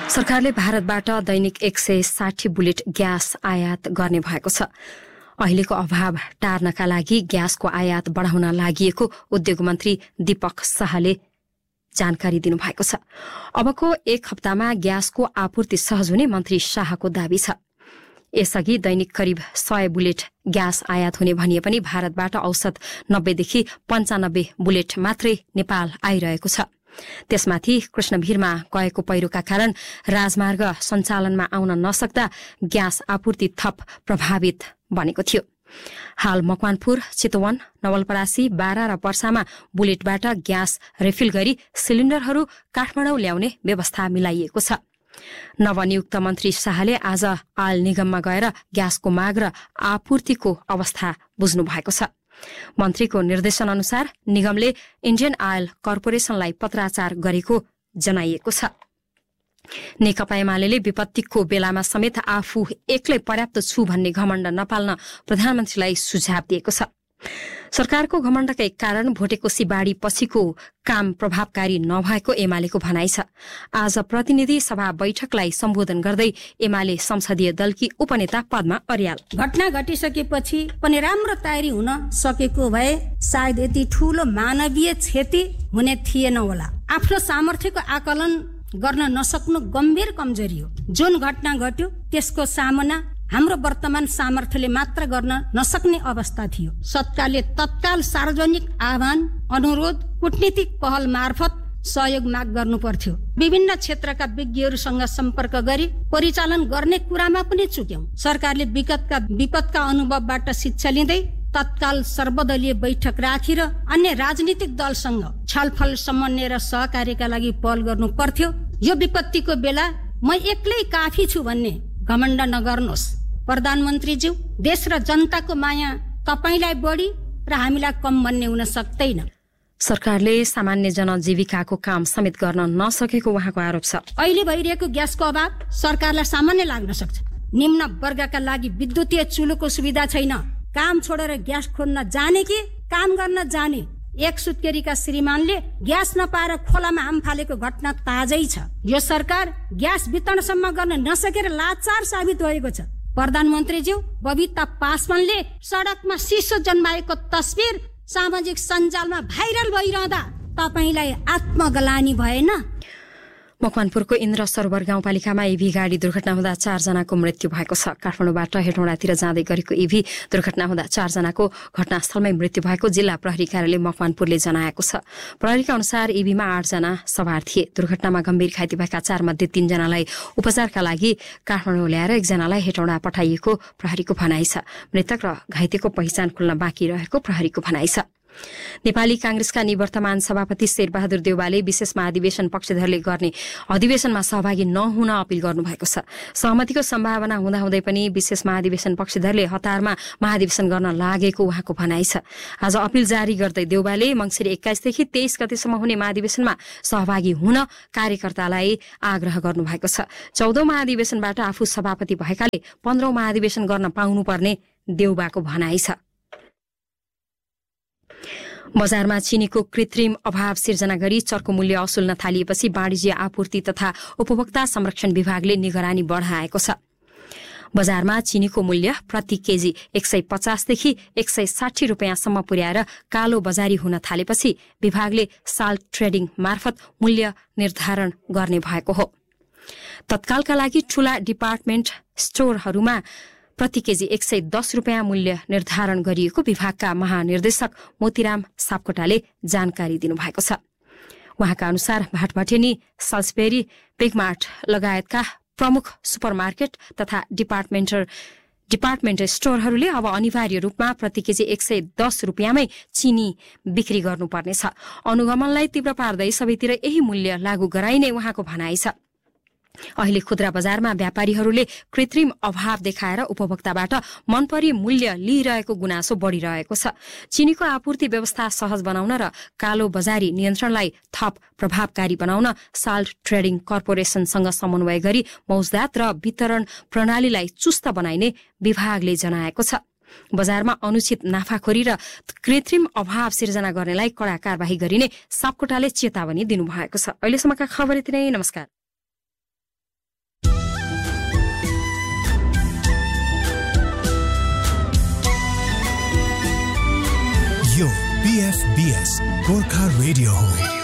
सरकारले भारतबाट दैनिक 160 bullet gas आयात गर्ने भएको छ। अहिलेको अभाव टार्नका लागि ग्यासको आयात बढाउन लागिएको उद्योग मन्त्री दीपक शाहले जानकारी दिनुभएको छ। अबको एक हप्तामा ग्यासको आपूर्ति सहज हुने मन्त्री शाहको दावी छ। यसअघि दैनिक करिब 100 बुलेट ग्यास आयात हुने भनिए पनि भारतबाट औसत 90 देखि 95 बुलेट मात्रै नेपाल आइरहेको छ। त्यसमाथि कृष्णभिरमा गएको पहिरोका कारण राजमार्ग सञ्चालनमा आउन नसक्दा ग्यास आपूर्ति थप प्रभावित बनेको थियो। हाल मकवानपुर, चितवन, नवलपरासी, बारा र पर्सामा बुलेटबाट ग्यास रिफिल गरी सिलिण्डरहरू काठमाडौँ ल्याउने व्यवस्था मिलाइएको छ। नवनियुक्त मन्त्री शाहले आज आयल निगममा गएर ग्यासको माग र आपूर्तिको अवस्था बुझ्नु भएको छ। मन्त्रीको निर्देशन अनुसार निगमले इन्डियन आयल कर्पोरेशनलाई पत्राचार गरेको जनाइएको छ। नेकपा एमाले विपत्तिको बेलामा समेत आफू एक्लै पर्याप्त छु भन्ने घमण्ड नपाल्न प्रधानमन्त्रीलाई सुझाव दिएको छ। सरकारको घमण्डकै कारण भोटेकोशी बाढी पछिको काम प्रभावकारी नभएको एमालेको भनाइ छ। आज प्रतिनिधि सभा बैठकलाई सम्बोधन गर्दै एमाले संसदीय दलकी उपनेता पद्मा अर्याल, घटना घटिसकेपछि पनि राम्रो तयारी हुन सकेको भए सायद यति ठूलो मानवीय क्षति हुने थिएन होला। आफ्नो सामर्थ्यको आकलन गर्न नसक्नु गम्भीर कमजोरी हो। जुन घटना घट्यो त्यसको सामना हाम्रो वर्तमान सामर्थ्यले मात्र गर्न नसक्ने अवस्था थियो। सरकारले तत्काल सार्वजनिक आह्वान, अनुरोध, कूटनीतिक पहल मार्फत सहयोग माग गर्नु पर्थ्यो। विभिन्न क्षेत्रका विज्ञहरूसँग सम्पर्क गरी परिचालन गर्ने कुरामा पनि चुक्यौं। सरकारले विपदका अनुभवबाट शिक्षा लिँदै तत्काल सर्वदलीय बैठक राखेर अन्य राजनीतिक दलसँग छलफल, समन्वय र सहकार्यका लागि पहल गर्नु पर्थ्यो। यो विपत्तिको बेला म एक्लै काफी छु भन्ने घमण्ड नगर्नुहोस्। प्रधानमन्त्रीज्यू, देश र जनताको माया तपाईलाई बढी र हामीलाई कम भन्ने हुन सक्दैन। सरकारले सामान्य जनजीविकाको काम समेत गर्न नसकेको उहाँको आरोप छ। अहिले भइरहेको ग्यासको अभाव सरकारलाई सामान्य लाग्न सक्छ। निम्न वर्गका लागि विद्युतीय चुलोको सुविधा छैन। काम छोडेर ग्यास खोज्न जाने कि काम गर्न जाने? एक सुत्केरीका श्रीमानले ग्यास नपाएर खोलामा हाम फालेको घटना ताजै छ। यो सरकार ग्यास वितरणसम्म गर्न नसकेर लाचार साबित भएको छ। प्रधानमन्त्रीज्यू, बबिता पासवानले सडकमा शिशु जन्माएको तस्बिर सामाजिक सञ्जालमा भाइरल भइरहँदा तपाईलाई आत्मग्लानि भएन? मकवानपुरको इन्द्र सरोवर गाउँपालिकामा इभी गाडी दुर्घटना हुँदा 4 जनाको मृत्यु भएको छ। काठमाडौँबाट हेटौँडातिर जाँदै गरेको इभी दुर्घटना हुँदा 4 जनाको घटनास्थलमै मृत्यु भएको जिल्ला प्रहरी कार्यालय मकवानपुरले जनाएको छ। प्रहरीका अनुसार इभीमा 8 जना सवार थिए। दुर्घटनामा गम्भीर घाइते भएका 4 मध्ये 3 जनालाई उपचारका लागि काठमाडौँ ल्याएर 1 जनालाई हेटौँडा पठाइएको प्रहरीको भनाइ छ। मृतक र घाइतेको पहिचान खुल्न बाँकी रहेको प्रहरीको भनाइ छ। नेपाली कांग्रेसका निवर्तमान सभापति शेरबहादुर देउवाले विशेष महाधिवेशन पक्षधरले गर्ने अधिवेशनमा सहभागी नहुन अपील गर्नुभएको छ। सहमतिको सम्भावना हुँदाहुँदै पनि विशेष महाधिवेशन पक्षधरले हतारमा महाधिवेशन गर्न लागेको उहाँको भनाइ छ। आज अपील जारी गर्दै देउवाले मंसिर 21 देखि 23 गतेसम्म हुने महाधिवेशनमा सहभागी हुन कार्यकर्तालाई आग्रह गर्नुभएको छ। 14औं महाधिवेशनबाट आफू सभापति भएकाले 15औं महाधिवेशन गर्न पाउनुपर्ने देउवाको भनाइ छ। बजारमा चिनीको कृत्रिम अभाव सिर्जना गरी चर्को मूल्य असुल्न थालिएपछि वाणिज्य आपूर्ति तथा उपभोक्ता संरक्षण विभागले निगरानी बढाएको छ। बजारमा चिनीको मूल्य प्रति केजी 150 देखि 160 रुपियाँसम्म पुर्याएर कालो बजारी हुन थालेपछि विभागले साल्ट ट्रेडिङ मार्फत मूल्य निर्धारण गर्ने भएको हो। तत्कालका लागि ठूला डिपार्टमेन्ट स्टोरहरूमा प्रति केजी 110 रुपियाँ मूल्य निर्धारण गरिएको विभागका महानिर्देशक मोतीराम सापकोटाले जानकारी दिनुभएको छ। उहाँका अनुसार भाटभटेनी, सल्सबेरी, बिगमार्ट लगायतका प्रमुख सुपरमार्केट तथा डिपार्टमेन्ट स्टोरहरूले अब अनिवार्य रूपमा प्रति केजी 110 रुपियाँमै चिनी बिक्री गर्नुपर्नेछ। अनुगमनलाई तीव्र पार्दै सबैतिर यही मूल्य लागू गराइने उहाँको भनाइ छ। अहिले खुद्रा बजारमा व्यापारीहरूले कृत्रिम अभाव देखाएर उपभोक्ताबाट मनपरी मूल्य लिइरहेको गुनासो बढ़िरहेको छ। चिनीको आपूर्ति व्यवस्था सहज बनाउन र कालो बजारी नियन्त्रणलाई थप प्रभावकारी बनाउन साल्ट ट्रेडिङ कर्पोरेशनसँग समन्वय गरी मौजदात र वितरण प्रणालीलाई चुस्त बनाइने विभागले जनाएको छ। बजारमा अनुचित नाफाखोरी र कृत्रिम अभाव सिर्जना गर्नेलाई कड़ा कारबाही गरिने सापकोटाले चेतावनी दिनुभएको छ। अहिलेसम्मका खबर यति नै। नमस्कार। यो PFBS गोर्खा रेडियो हो।